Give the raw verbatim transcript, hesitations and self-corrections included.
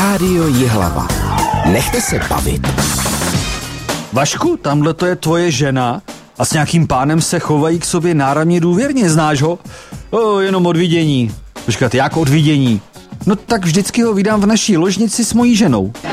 Rádio Jihlava. Nechte se bavit. Vašku, tamhle to je tvoje žena a s nějakým pánem se chovají k sobě náramně důvěrně, znáš ho? O, jenom od vidění. Počkat, jak od vidění? No tak vždycky ho vydám v naší ložnici s mojí ženou.